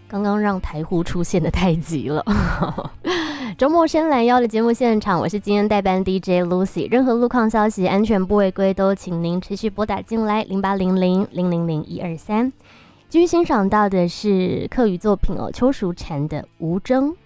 刚刚让台呼出现的太急了。周末深蓝腰的节目现场，我是今天代班 DJ Lucy。任何路况消息、安全不违规都请您持续拨打进来0800-000-123。继续欣赏到的是客语作品邱淑婵的《无争》。